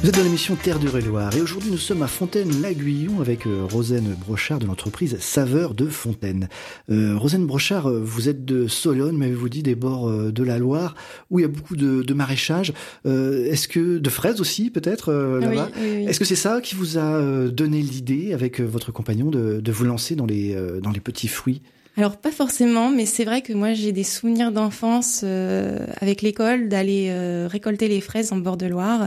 Vous êtes dans l'émission Terre de Loire et aujourd'hui nous sommes à Fontaine-l'Aiguillon avec Rosaine Brochard de l'entreprise Saveurs de Fontaine. Rosaine Brochard, vous êtes de Sologne, m'avez-vous dit, des bords de la Loire, où il y a beaucoup de maraîchage. Est-ce que de fraises aussi peut-être là-bas? Oui. Est-ce que c'est ça qui vous a donné l'idée avec votre compagnon de vous lancer dans les petits fruits? Alors pas forcément, mais c'est vrai que moi j'ai des souvenirs d'enfance avec l'école d'aller récolter les fraises en bord de Loire.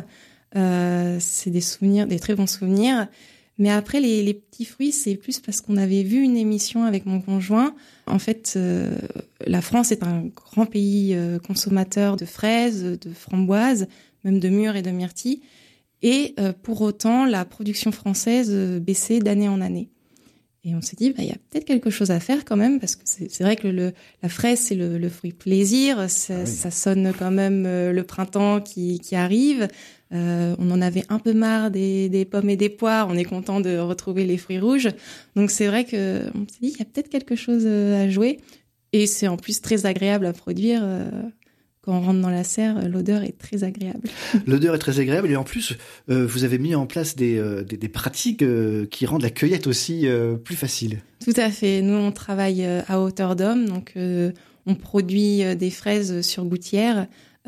C'est des souvenirs, des très bons souvenirs. Mais après, les petits fruits, c'est plus parce qu'on avait vu une émission avec mon conjoint. En fait, la France est un grand pays consommateur de fraises, de framboises, même de mûres et de myrtilles. Et pour autant, la production française baissait d'année en année. Et on s'est dit, il y a peut-être quelque chose à faire quand même, parce que c'est vrai que la fraise, c'est le fruit plaisir. Ça sonne quand même le printemps qui arrive. On en avait un peu marre des pommes et des poires. On est content de retrouver les fruits rouges. Donc c'est vrai que on s'est dit, il y a peut-être quelque chose à jouer. Et c'est en plus très agréable à produire. Quand on rentre dans la serre, l'odeur est très agréable. L'odeur est très agréable et en plus, vous avez mis en place des pratiques qui rendent la cueillette aussi plus facile. Tout à fait. Nous, on travaille à hauteur d'homme, donc on produit des fraises sur gouttière.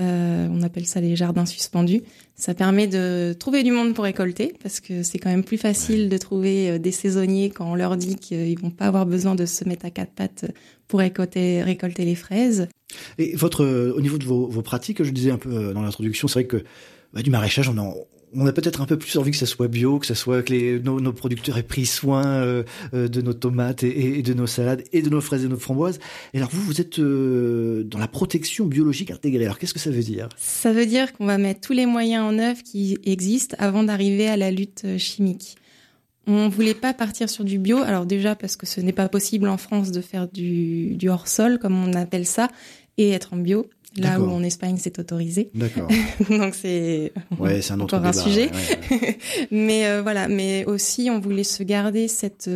On appelle ça les jardins suspendus. Ça permet de trouver du monde pour récolter, parce que c'est quand même plus facile de trouver des saisonniers quand on leur dit qu'ils vont pas avoir besoin de se mettre à quatre pattes pour récolter les fraises. Et au niveau de vos pratiques, je disais un peu dans l'introduction, c'est vrai que du maraîchage, on a peut-être un peu plus envie que ça soit bio, que ça soit que nos producteurs aient pris soin de nos tomates et de nos salades et de nos fraises et de nos framboises. Et alors vous êtes dans la protection biologique intégrée. Alors qu'est-ce que ça veut dire? Ça veut dire qu'on va mettre tous les moyens en œuvre qui existent avant d'arriver à la lutte chimique. On voulait pas partir sur du bio. Alors déjà parce que ce n'est pas possible en France de faire du hors-sol, comme on appelle ça, et être en bio. Là D'accord. Où en Espagne c'est autorisé. D'accord. Donc c'est un autre encore débat, un sujet. Ouais. Mais voilà, mais aussi on voulait se garder cette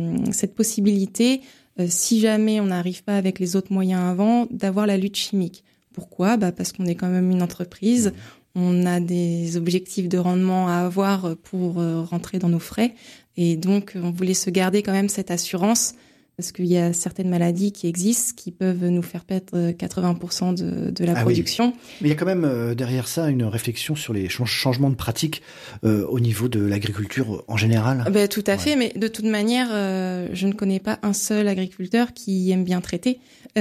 possibilité, si jamais on n'arrive pas avec les autres moyens avant, d'avoir la lutte chimique. Pourquoi ? Parce qu'on est quand même une entreprise. On a des objectifs de rendement à avoir pour rentrer dans nos frais. Et donc, on voulait se garder quand même cette assurance parce qu'il y a certaines maladies qui existent qui peuvent nous faire perdre 80% de la production. Oui. Mais il y a quand même derrière ça une réflexion sur les changements de pratiques au niveau de l'agriculture en général. Tout à fait, mais de toute manière, je ne connais pas un seul agriculteur qui aime bien traiter.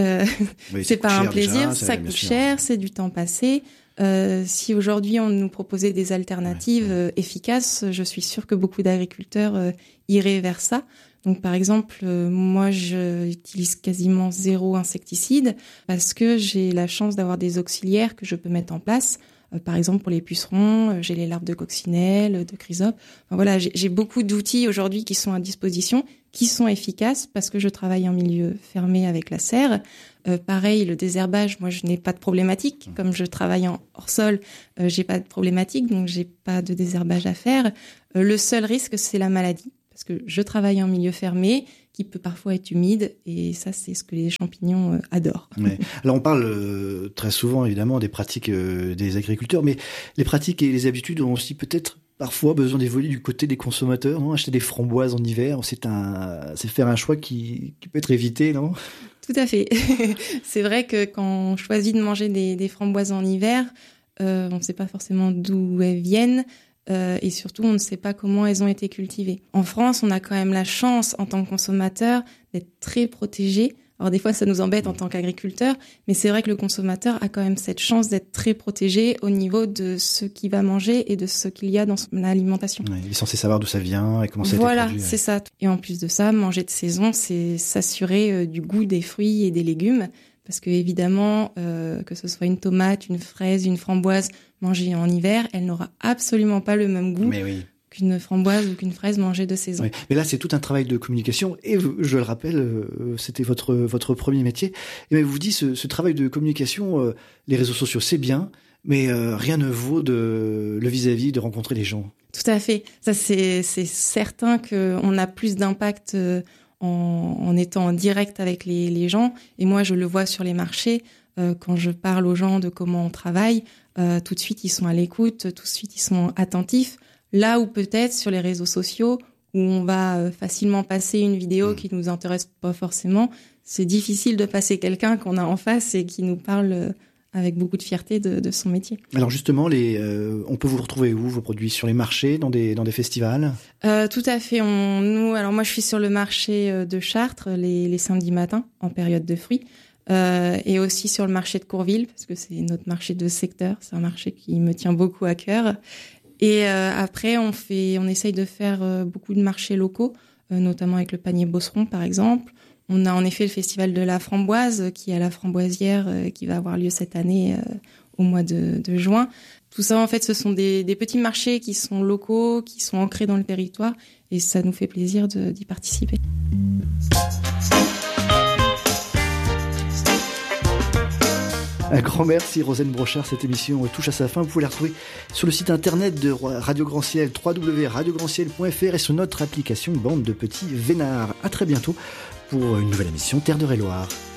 C'est pas un plaisir, déjà, ça coûte cher, c'est du temps passé. Si aujourd'hui on nous proposait des alternatives efficaces, je suis sûre que beaucoup d'agriculteurs iraient vers ça. Donc par exemple, moi j'utilise quasiment 0 insecticide parce que j'ai la chance d'avoir des auxiliaires que je peux mettre en place. Par exemple pour les pucerons, j'ai les larves de coccinelle, de chrysope. Enfin, voilà, j'ai beaucoup d'outils aujourd'hui qui sont à disposition, qui sont efficaces parce que je travaille en milieu fermé avec la serre. Pareil, le désherbage, moi je n'ai pas de problématique. Comme je travaille en hors-sol, j'ai pas de problématique, donc j'ai pas de désherbage à faire. Le seul risque, c'est la maladie. Parce que je travaille en milieu fermé, qui peut parfois être humide, et ça, c'est ce que les champignons adorent. Ouais. Alors, on parle très souvent, évidemment, des pratiques des agriculteurs, mais les pratiques et les habitudes ont aussi peut-être parfois besoin d'évoluer du côté des consommateurs, non ? Acheter des framboises en hiver, c'est faire un choix qui peut être évité, non ? Tout à fait. C'est vrai que quand on choisit de manger des framboises en hiver, on ne sait pas forcément d'où elles viennent. Et surtout, on ne sait pas comment elles ont été cultivées. En France, on a quand même la chance, en tant que consommateur, d'être très protégé. Alors des fois, ça nous embête en tant qu'agriculteur, mais c'est vrai que le consommateur a quand même cette chance d'être très protégé au niveau de ce qu'il va manger et de ce qu'il y a dans son alimentation. Ouais, il est censé savoir d'où ça vient et comment ça a été produit. Voilà, c'est ça. Et en plus de ça, manger de saison, c'est s'assurer du goût des fruits et des légumes. Parce que évidemment, que ce soit une tomate, une fraise, une framboise mangée en hiver, elle n'aura absolument pas le même goût qu'une framboise ou qu'une fraise mangée de saison. Oui. Mais là, c'est tout un travail de communication. Et je le rappelle, c'était votre premier métier. Et vous dites, ce travail de communication, les réseaux sociaux, c'est bien, mais rien ne vaut le vis-à-vis de rencontrer les gens. Tout à fait. Ça, c'est certain qu'on a plus d'impact en étant en direct avec les gens. Et moi, je le vois sur les marchés, quand je parle aux gens de comment on travaille, tout de suite ils sont à l'écoute, tout de suite ils sont attentifs. Là où peut-être sur les réseaux sociaux, où on va facilement passer une vidéo qui nous intéresse pas forcément, c'est difficile de passer quelqu'un qu'on a en face et qui nous parle avec beaucoup de fierté de son métier. Alors justement, on peut vous retrouver où, vos produits? Sur les marchés, dans des festivals? Tout à fait. Alors moi je suis sur le marché de Chartres les samedis matins en période de fruits. Et aussi sur le marché de Courville, parce que c'est notre marché de secteur. C'est un marché qui me tient beaucoup à cœur. Et après, on essaye de faire beaucoup de marchés locaux, notamment avec le panier Bosseron, par exemple. On a en effet le festival de la framboise, qui est à la Framboisière, qui va avoir lieu cette année au mois de juin. Tout ça, en fait, ce sont des petits marchés qui sont locaux, qui sont ancrés dans le territoire, et ça nous fait plaisir d'y participer. Un grand merci Rosane Brochard, cette émission touche à sa fin. Vous pouvez la retrouver sur le site internet de Radio Grand Ciel, www.radiograndciel.fr, et sur notre application Bande de Petits Vénards. À très bientôt pour une nouvelle émission Terre d'Eure-et-Loire.